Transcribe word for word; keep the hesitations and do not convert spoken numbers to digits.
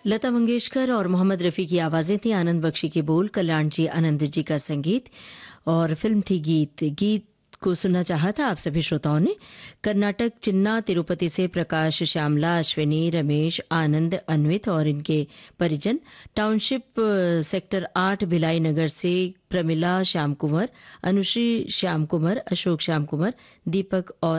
लता मंगेशकर और मोहम्मद रफ़ी की आवाज़ें थी, आनंद बख्शी के बोल, कल्याण जी आनंद जी का संगीत और फिल्म थी गीत। गीत को सुनना चाहा था आप सभी श्रोताओं ने। कर्नाटक चिन्ना तिरुपति से प्रकाश, श्यामला, अश्विनी, रमेश, आनंद, अन्वित और इनके परिजन। टाउनशिप अ, सेक्टर आठ भिलाई नगर से प्रमिला श्याम कुंवर, अनुश्री श्याम कुंवर, अशोक श्याम कुंवर, दीपक और